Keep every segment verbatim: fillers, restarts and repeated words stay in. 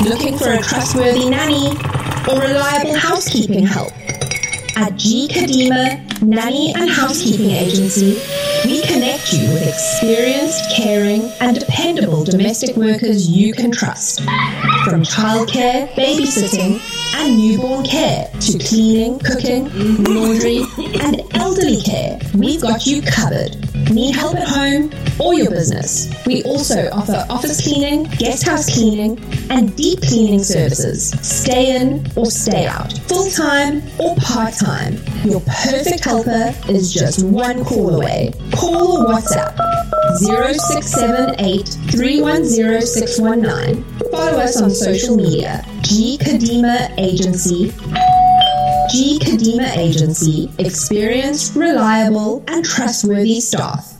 Looking for a trustworthy nanny or reliable housekeeping help? At G. Kadima Nanny and Housekeeping Agency, we connect you with experienced, caring, and dependable domestic workers you can trust. From childcare, babysitting, and newborn care to cleaning, cooking, laundry, and elderly care, we've got you covered. Need help at home or your business? We also offer office cleaning, guest house cleaning, and deep cleaning services. Stay in or stay out, full-time or part-time. Your perfect helper is just one call away. Call or WhatsApp zero six seven eight, three one zero, six one nine. Follow us on social media. G. Kadima Agency. G. Kadima Agency. Experienced, reliable, and trustworthy staff.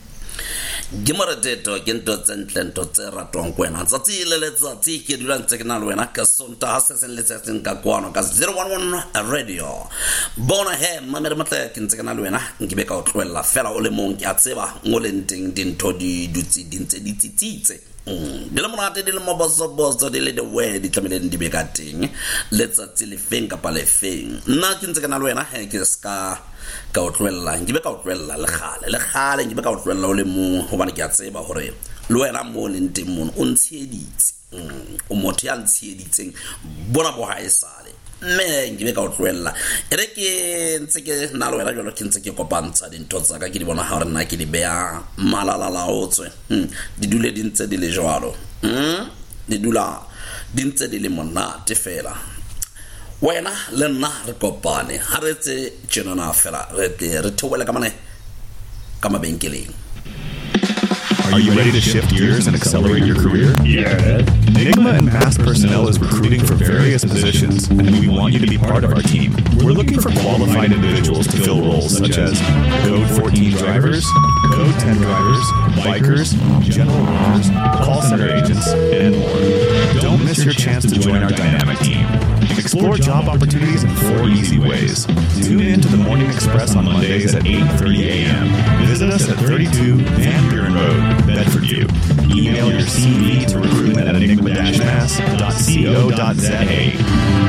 Gimorateto gento tsentlento tsera tongwena tsatsi le letsatsi ke dulang tsekenalo wena ka sonta se sen letsatsing ka kwano ka zero one one radio bona he mamere matle ke tsekenalo wena ngibe ka utlwella fela o le mong ke a tseba ngolenteng dintho di dutsi dintse di tsitsitse dile monate dile moboso boso dile the way di tlamele di be ka teng letsatsi le feng ka pa le feng nna ke tsekenalo wena he ke ska ka utlwella ngibe ka utlwella le gale le gale ngibe ka utlwella o le mo hobane ke a tseba hore le wena mo le nteng mono o ntsheditse o motho ya ntsheditseng bona bo ha esale mme ngibe ka utlwella ere ke ntse ke nna le wena jalo ke ntse ke kopantsha dintho tsa ka ke di bona hore nna ke di bea malala la otswe di dule di ntse di le jwalo di dula di ntse di le monate fela wena le nna re kopane ha re tse tjenana fela re tle re thobela ka mane ka mabenkeleng. Are you ready to shift gears and accelerate your career? Yeah. Enigma and Mass Personnel is recruiting for various positions, and we want you to be part of our team. We're looking for qualified individuals to fill roles such as Code fourteen drivers, Code ten drivers, bikers, general workers, call center agents, and more. Don't miss your chance to join our dynamic team. Explore job opportunities in four easy ways. Tune in to the Morning Express on Mondays at eight thirty a.m. Visit us at thirty-two Van Buren Road, Bedford U. Email your C V to recruitment at enigma dash mass dot co dot za.